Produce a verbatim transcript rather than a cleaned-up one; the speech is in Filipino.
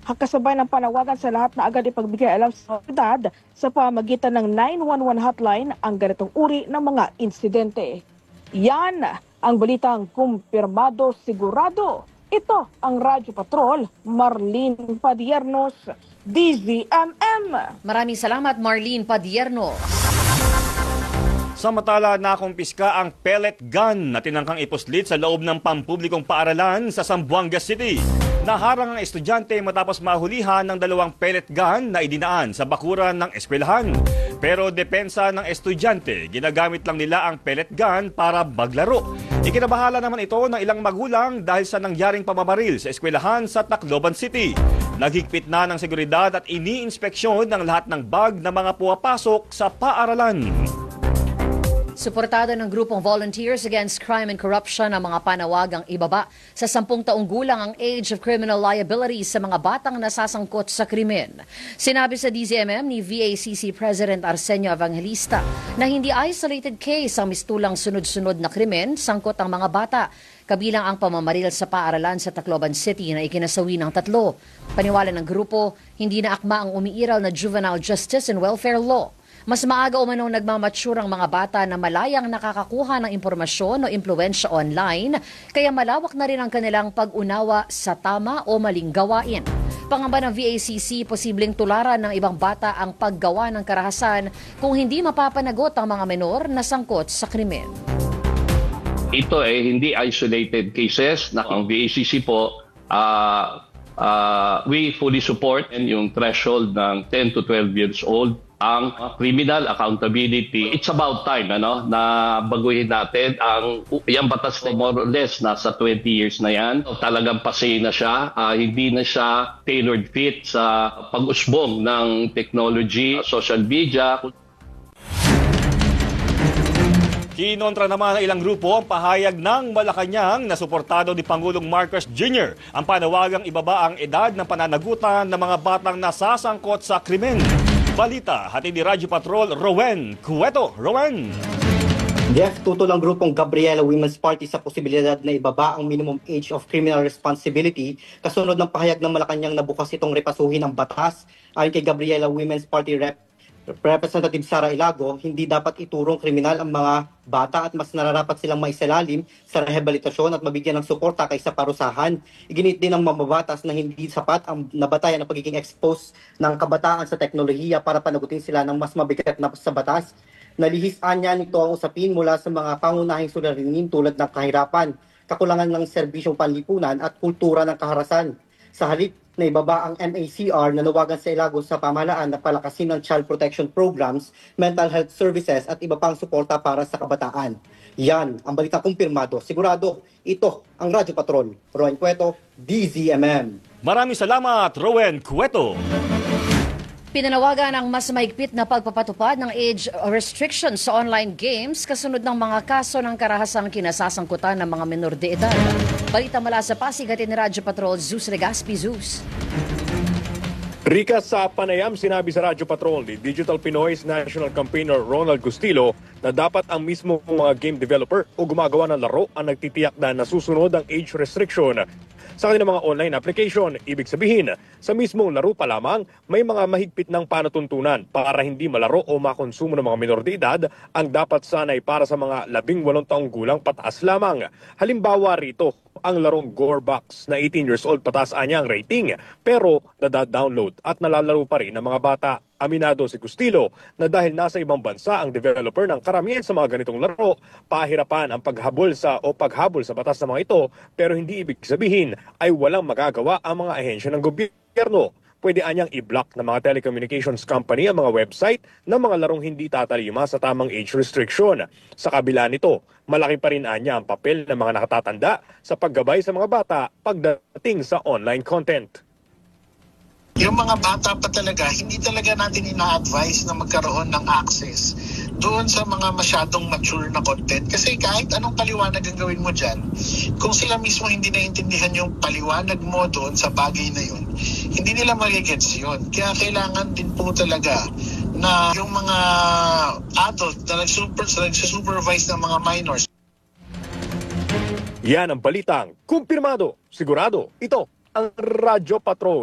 Kasabay ng panawagan sa lahat na agad ipagbigay alam sa otoridad sa pamagitan ng nine one one hotline ang ganitong uri ng mga insidente. Yan ang balitang kumpirmado sigurado. Ito ang Radyo Patrol, Marlene Padiernos, D Z M M. Maraming salamat, Marlene Padiernos. Samantala, nakumpiska ang pellet gun na tinangkang ipuslit sa loob ng pampublikong paaralan sa Zamboanga City. Naharang ang estudyante matapos mahulihan ng dalawang pellet gun na idinaan sa bakuran ng eskwelahan. Pero depensa ng estudyante, ginagamit lang nila ang pellet gun para maglaro. Ikinabahala naman ito ng ilang magulang dahil sa nangyaring pamamaril sa eskwelahan sa Tacloban City. Naghigpit na ng seguridad at ini-inspeksyon ng lahat ng bag na mga puwapasok sa paaralan. Suportado ng grupong Volunteers Against Crime and Corruption ang mga panawagang ibaba sa sampung taong gulang ang age of criminal liability sa mga batang nasasangkot sa krimen. Sinabi sa D Z M M ni V A C C President Arsenio Evangelista na hindi isolated case ang mistulang sunod-sunod na krimen sangkot ang mga bata, kabilang ang pamamaril sa paaralan sa Tacloban City na ikinasawi ng tatlo. Paniwala ng grupo, hindi na akma ang umiiral na juvenile justice and welfare law. Mas maaga umanong nagmamature ang mga bata na malayang nakakakuha ng impormasyon o impluensya online, kaya malawak na rin ang kanilang pag-unawa sa tama o maling gawain. Pangamba ng V A C C, posibleng tularan ng ibang bata ang paggawa ng karahasan kung hindi mapapanagot ang mga menor na sangkot sa krimen. Ito ay eh, hindi isolated cases na ang V A C C po, uh, uh, we fully support yung threshold ng ten to twelve years old. Ang criminal accountability, it's about time ano, na baguhin natin ang yung batas na more or less nasa twenty years na yan. Talagang pasay na siya, uh, hindi na siya tailored fit sa pag-usbong ng technology, social media. Kinontra naman ng ilang grupo ang pahayag ng Malacanang na suportado ni Pangulong Marcos Junior ang panawagang ibaba ang edad ng pananagutan ng mga batang nasasangkot sa krimen. Balita, hatid ni Radyo Patrol, Rowen Cueto. Rowen! Jeff, tutol ang grupong Gabriela Women's Party sa posibilidad na ibaba ang minimum age of criminal responsibility kasunod ng pahayag ng Malacanang na bukas itong repasuhin ang batas. Ayon kay Gabriela Women's Party Rep Representative Sara Ilago, hindi dapat iturong kriminal ang mga bata at mas nararapat silang maisalalim sa rehabilitasyon at mabigyan ng suporta kaysa parusahan. Iginit din ng mamabatas na hindi sapat ang nabatayan ng pagiging exposed ng kabataan sa teknolohiya para panagutin sila ng mas mabigat na sa batas. Nalihisaan niya nito ang usapin mula sa mga pangunahing suliranin tulad ng kahirapan, kakulangan ng serbisyong panlipunan at kultura ng kaharasan. Sa halip na ibaba ang M A C R, nanawagan sa Ilago sa pamahalaan na palakasin ng child protection programs, mental health services at iba pang suporta para sa kabataan. Yan ang balitang kumpirmado. Sigurado, ito ang Radyo Patrol. Rowen Cueto, D Z M M. Maraming salamat, Rowen Cueto. Pinanawagan ang mas mahigpit na pagpapatupad ng age restrictions sa online games kasunod ng mga kaso ng karahasang kinasasangkutan ng mga menor de edad. Balita mula sa Pasig, hatid ni Radyo Patrol, Zeus Legaspi. Zeus. Rika, sa panayam sinabi sa Radyo Patrol ni Digital Pinoy's National Campaigner Ronald Gustilo na dapat ang mismo mga game developer o gumagawa ng laro ang nagtitiyak na nasusunod ang age restriction sa kanilang mga online application. Ibig sabihin, sa mismong laro pa lamang, may mga mahigpit ng panatuntunan para hindi malaro o makonsumo ng mga minor de edad ang dapat sanay para sa mga labing walong taong gulang pataas lamang. Halimbawa rito, ang larong Gorebox na eighteen years old pataas anya ang rating pero nada-download at nalalaro pa rin ng mga bata. Aminado si Gustilo na dahil nasa ibang bansa ang developer ng karamihan sa mga ganitong laro, pahirapan ang paghabol sa o paghabol sa batas ng mga ito, pero hindi ibig sabihin ay walang magagawa ang mga ahensya ng gobyerno. Pwede anyang i-block ng mga telecommunications company ang mga website ng mga larong hindi tatalima sa tamang age restriction. Sa kabila nito, malaki pa rin anya ang papel ng mga nakatatanda sa paggabay sa mga bata pagdating sa online content. Yung mga bata pa talaga, hindi talaga natin ina-advise na magkaroon ng access doon sa mga masyadong mature na content. Kasi kahit anong paliwanag ang gawin mo dyan, kung sila mismo hindi naintindihan yung paliwanag mo doon sa bagay na yun, hindi nila magigets yun. Kaya kailangan din po talaga na yung mga adult na nag-supervise ng mga minors. Yan ang balitang kumpirmado, sigurado, ito ang Radyo Patrol.